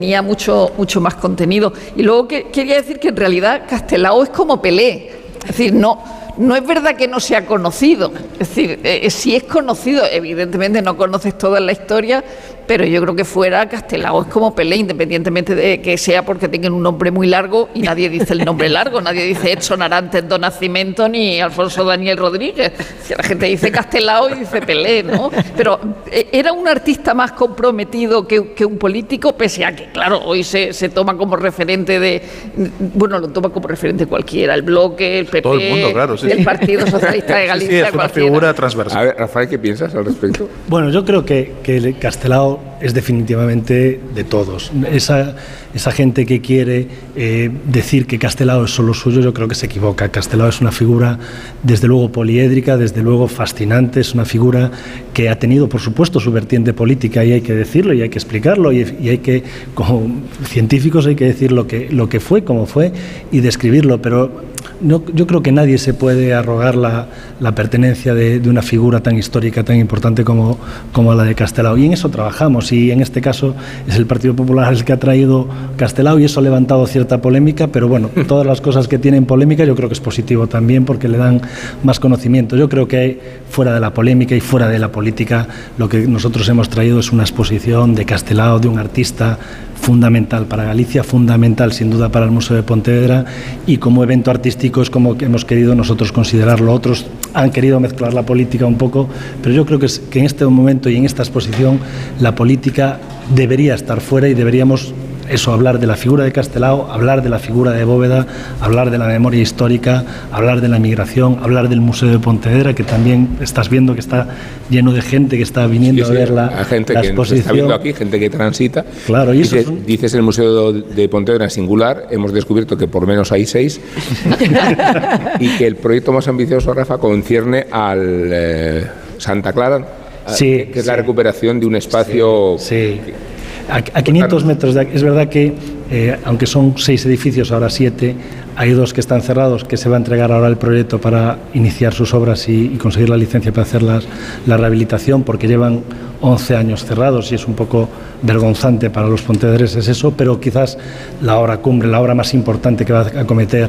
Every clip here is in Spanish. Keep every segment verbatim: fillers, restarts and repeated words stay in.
tenía mucho, mucho más contenido. Y luego que, quería decir que en realidad Castelao es como Pelé, es decir, no, no es verdad que no sea conocido, es decir, eh, si es conocido, evidentemente no conoces toda la historia, pero yo creo que fuera Castelao es como Pelé, independientemente de que sea porque tengan un nombre muy largo y nadie dice el nombre largo, nadie dice Edson Arantes do Nascimento ni Alfonso Daniel Rodríguez. Si la gente dice Castelao y dice Pelé, ¿no? Pero eh, era un artista más comprometido que, que un político, pese a que, claro, hoy se, se toma como referente de, bueno, lo toma como referente cualquiera, el Bloque, el P P, todo el mundo, claro, sí, el sí. Partido Socialista de Galicia. Sí, sí, es una cualquiera. figura transversal. A ver, Rafael, ¿qué piensas al respecto? Bueno, yo creo que, que Castelao es definitivamente de todos. Esa, esa gente que quiere eh, decir que Castelao es solo suyo, yo creo que se equivoca. Castelao es una figura, desde luego, poliédrica, desde luego fascinante, es una figura que ha tenido, por supuesto, su vertiente política y hay que decirlo y hay que explicarlo y, y hay que, como científicos, hay que decir lo que, lo que fue, cómo fue y describirlo, pero no, yo creo que nadie se puede arrogar la, la pertenencia de, de una figura tan histórica, tan importante como, como la de Castelao. Y en eso trabajamos y en este caso es el Partido Popular el que ha traído Castelao y eso ha levantado cierta polémica, pero bueno, todas las cosas que tienen polémica yo creo que es positivo también porque le dan más conocimiento. Yo creo que fuera de la polémica y fuera de la política lo que nosotros hemos traído es una exposición de Castelao, de un artista fundamental para Galicia, fundamental sin duda para el Museo de Pontevedra y como evento artístico es como que hemos querido nosotros considerarlo. Otros han querido mezclar la política un poco, pero yo creo que, es, que en este momento y en esta exposición la política debería estar fuera y deberíamos eso, hablar de la figura de Castelao, hablar de la figura de Bóveda, hablar de la memoria histórica, hablar de la migración, hablar del Museo de Pontevedra, que también estás viendo que está lleno de gente que está viniendo sí, sí, a ver la, hay gente la que exposición. Está viendo aquí, gente que transita. Claro, y Dice, eso es... Dices el Museo de Pontevedra en singular, hemos descubierto que por menos hay seis y que el proyecto más ambicioso, Rafa, concierne al eh, Santa Clara, sí, que es sí. la recuperación de un espacio... Sí, sí. A, a quinientos metros de aquí, es verdad que, eh, aunque son seis edificios, ahora siete, hay dos que están cerrados, que se va a entregar ahora el proyecto para iniciar sus obras y, y conseguir la licencia para hacer las, la rehabilitación, porque llevan once años cerrados y es un poco vergonzante para los pontevedreses eso, pero quizás la obra cumbre, la obra más importante que va a acometer,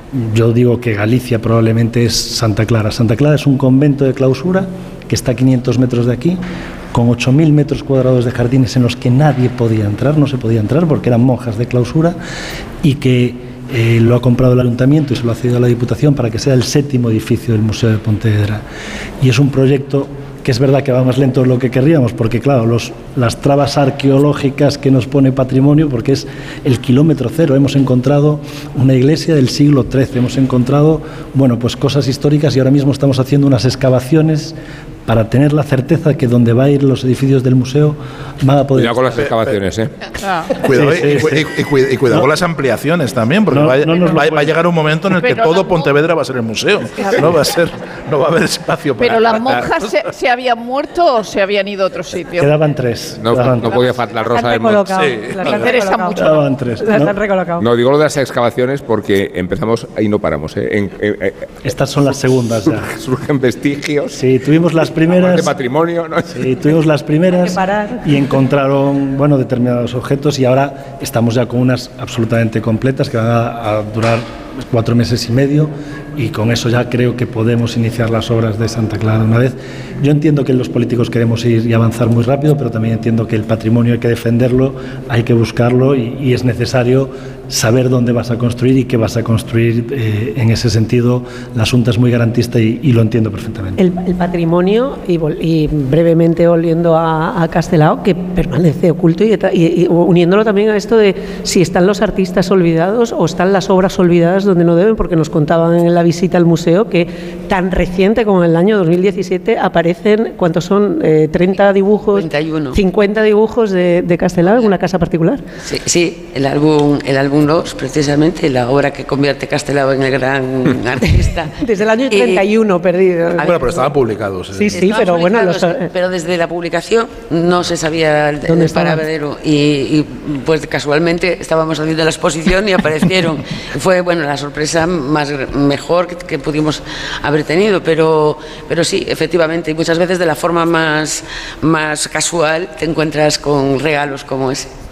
yo digo que Galicia probablemente es Santa Clara. Santa Clara es un convento de clausura que está a quinientos metros de aquí, con ocho mil metros cuadrados de jardines en los que nadie podía entrar, no se podía entrar porque eran monjas de clausura y que eh, lo ha comprado el Ayuntamiento y se lo ha cedido a la Diputación para que sea el séptimo edificio del Museo de Pontevedra. Y es un proyecto que es verdad que va más lento de lo que querríamos, porque claro, los, las trabas arqueológicas que nos pone Patrimonio, porque es el kilómetro cero, hemos encontrado una iglesia del siglo trece, hemos encontrado, bueno, pues cosas históricas y ahora mismo estamos haciendo unas excavaciones para tener la certeza que donde va a ir los edificios del museo van a poder... Cuidado con las excavaciones, ¿eh? Cuidado, sí, sí, y, sí. Y, y, cuidado, y cuidado no, con las ampliaciones también, porque no, va, no va, va a llegar un momento en el que pero todo la, Pontevedra va a ser el museo. No va a ser, no va a haber espacio para... Pero las monjas se, se habían muerto o se habían ido a otro sitio. Quedaban tres. No, quedaban no tres. podía faltar la Rosa del Monte. Sí. Me interesa mucho. Quedaban tres. Las ¿no? han recolocado. No, digo lo de las excavaciones porque empezamos y no paramos, ¿eh? En, en, en, Estas son las segundas ya. Surgen vestigios. Sí, tuvimos las primeras... De patrimonio, ¿no? Sí, tuvimos las primeras y encontraron, bueno, determinados objetos y ahora estamos ya con unas absolutamente completas que van a, a durar cuatro meses y medio y con eso ya creo que podemos iniciar las obras de Santa Clara una vez. Yo entiendo que los políticos queremos ir y avanzar muy rápido, pero también entiendo que el patrimonio hay que defenderlo, hay que buscarlo y, y es necesario saber dónde vas a construir y qué vas a construir. Eh, en ese sentido, la Xunta es muy garantista y, y lo entiendo perfectamente. El, el patrimonio, y, y brevemente volviendo a, a Castelao, que permanece oculto y, y, y uniéndolo también a esto de si están los artistas olvidados o están las obras olvidadas donde no deben, porque nos contaban en la visita al museo que tan reciente como en el año dos mil diecisiete aparecen, ¿cuántos son? Eh, treinta dibujos, cincuenta y uno. cincuenta dibujos de, de Castelao en una casa particular. Sí, sí, el álbum, el álbum dos, precisamente, la obra que convierte Castelao en el gran artista. Desde el año treinta y uno, perdido. Bueno, pero estaban publicados. Sí, sí, pero bueno... Los... Pero desde la publicación no se sabía el, el paradero y, y pues casualmente estábamos haciendo la exposición y aparecieron. Fue, bueno, la sorpresa más mejor que, que pudimos haber tenido, pero, pero sí, efectivamente, y muchas veces de la forma más, más casual te encuentras con regalos como ese.